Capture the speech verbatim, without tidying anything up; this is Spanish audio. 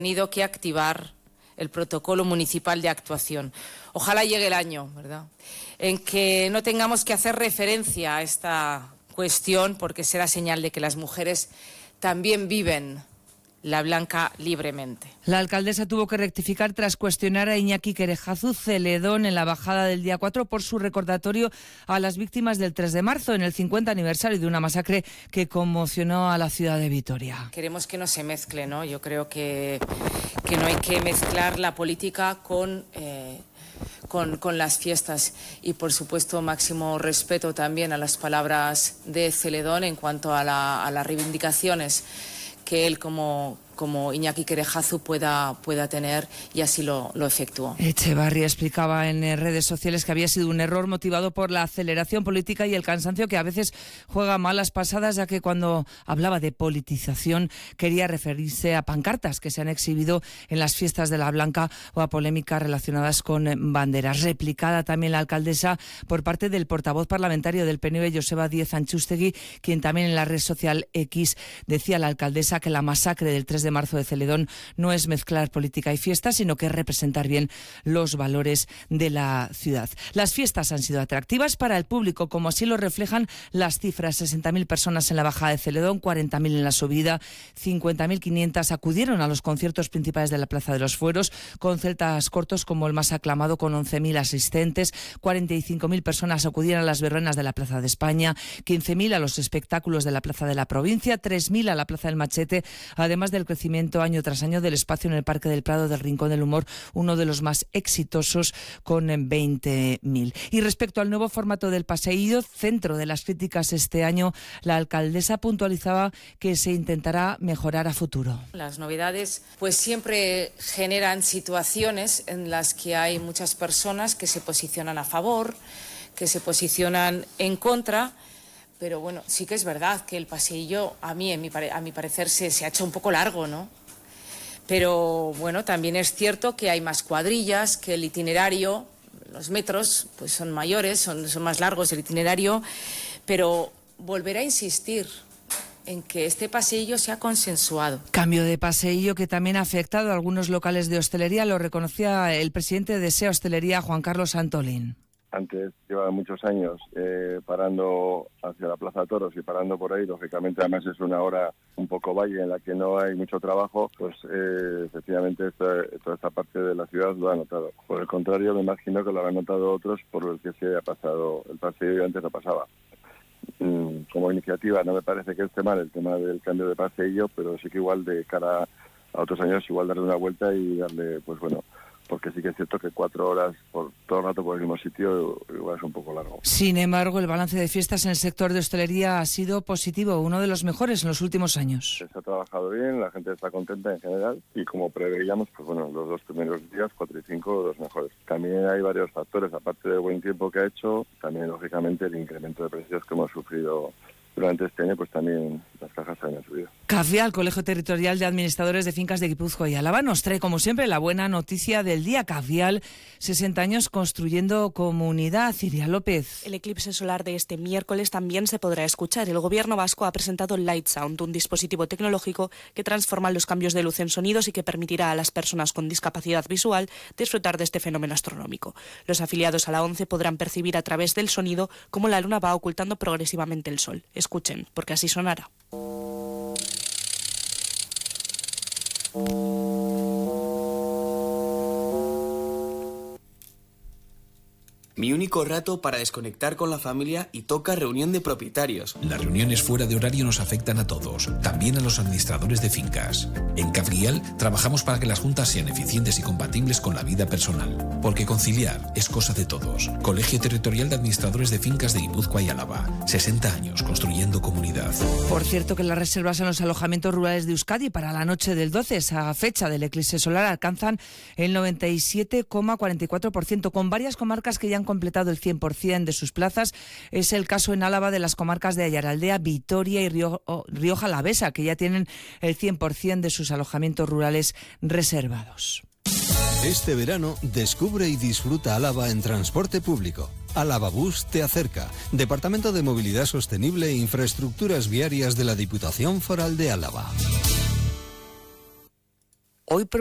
tenido que activar el protocolo municipal de actuación. Ojalá llegue el año, ¿verdad?, en que no tengamos que hacer referencia a esta cuestión, porque será señal de que las mujeres también viven la blanca libremente. La alcaldesa tuvo que rectificar tras cuestionar a Iñaki Querejazu Celedón en la bajada del día cuatro por su recordatorio a las víctimas del tres de marzo, en el cincuenta aniversario de una masacre que conmocionó a la ciudad de Vitoria. Queremos que no se mezcle, ¿no? Yo creo que, que no hay que mezclar la política con... Eh, Con, con las fiestas y, por supuesto, máximo respeto también a las palabras de Celedón en cuanto a, la, a las reivindicaciones que él como, como Iñaki Querejazu pueda, pueda tener, y así lo, lo efectuó. Echevarría explicaba en redes sociales que había sido un error motivado por la aceleración política y el cansancio que a veces juega malas pasadas, ya que cuando hablaba de politización quería referirse a pancartas que se han exhibido en las fiestas de la Blanca o a polémicas relacionadas con banderas. Replicada también la alcaldesa por parte del portavoz parlamentario del P N V, Joseba Díez Antxustegi, quien también en la red social X decía a la alcaldesa que la masacre del tres de marzo de Celedón no es mezclar política y fiesta, sino que es representar bien los valores de la ciudad. Las fiestas han sido atractivas para el público, como así lo reflejan las cifras: sesenta mil personas en la bajada de Celedón, cuarenta mil en la subida, cincuenta mil quinientas acudieron a los conciertos principales de la Plaza de los Fueros, con celtas cortos como el más aclamado con once mil asistentes, cuarenta y cinco mil personas acudieron a las verbenas de la Plaza de España, quince mil a los espectáculos de la Plaza de la Provincia, tres mil a la Plaza del Machete, además del crecimiento año tras año del espacio en el Parque del Prado del Rincón del Humor, uno de los más exitosos, con veinte mil. Y respecto al nuevo formato del paseillo, centro de las críticas este año, la alcaldesa puntualizaba que se intentará mejorar a futuro. Las novedades pues siempre generan situaciones en las que hay muchas personas que se posicionan a favor, que se posicionan en contra. Pero bueno, sí que es verdad que el paseillo, a mí, en mi pare- a mi parecer, se, se ha hecho un poco largo, ¿no? Pero bueno, también es cierto que hay más cuadrillas, que el itinerario, los metros, pues son mayores, son, son más largos el itinerario, pero volveré a insistir en que este paseillo se ha consensuado. Cambio de paseillo que también ha afectado a algunos locales de hostelería, lo reconocía el presidente de SEA Hostelería, Juan Carlos Antolín. Antes llevaba muchos años eh, parando hacia la Plaza de Toros y parando por ahí. Lógicamente, además es una hora un poco valle en la que no hay mucho trabajo, pues eh, efectivamente esta, toda esta parte de la ciudad lo ha notado. Por el contrario, me imagino que lo habrán notado otros por el que se ha pasado el paseo y antes no pasaba. Mm, como iniciativa no me parece que esté mal el tema del cambio de paseillo, pero sí que igual de cara a otros años igual darle una vuelta y darle, pues bueno, porque sí que es cierto que cuatro horas por todo el rato por el mismo sitio igual es un poco largo. Sin embargo, el balance de fiestas en el sector de hostelería ha sido positivo, uno de los mejores en los últimos años. Se ha trabajado bien, la gente está contenta en general y como preveíamos, pues bueno, los dos primeros días, cuatro y cinco, los mejores. También hay varios factores, aparte del buen tiempo que ha hecho, también lógicamente el incremento de precios que hemos sufrido durante este año, pues también las cajas se han subido. CAFIAL, Colegio Territorial de Administradores de Fincas de Guipúzcoa y Álava, nos trae, como siempre, la buena noticia del día. CAFIAL, sesenta años construyendo comunidad. Iria López. El eclipse solar de este miércoles también se podrá escuchar. El gobierno vasco ha presentado Light Sound, un dispositivo tecnológico que transforma los cambios de luz en sonidos y que permitirá a las personas con discapacidad visual disfrutar de este fenómeno astronómico. Los afiliados a la ONCE podrán percibir a través del sonido cómo la luna va ocultando progresivamente el sol. Escuchen, porque así sonará. Mi único rato para desconectar con la familia y toca reunión de propietarios. Las reuniones fuera de horario nos afectan a todos, también a los administradores de fincas. En CAFIAL trabajamos para que las juntas sean eficientes y compatibles con la vida personal, porque conciliar es cosa de todos. Colegio Territorial de Administradores de Fincas de Guipúzcoa y Álava. sesenta años construyendo comunidad. Por cierto, que las reservas en los alojamientos rurales de Euskadi para la noche del doce, esa fecha del eclipse solar, alcanzan el noventa y siete coma cuarenta y cuatro por ciento, con varias comarcas que ya han completado el cien por ciento de sus plazas. Es el caso en Álava de las comarcas de Ayaraldea, Vitoria y Río, oh, Rioja Alavesa, que ya tienen el cien por ciento de sus alojamientos rurales reservados. Este verano descubre y disfruta Álava en transporte público. Álava Bus te acerca. Departamento de Movilidad Sostenible e Infraestructuras Viarias de la Diputación Foral de Álava. hoy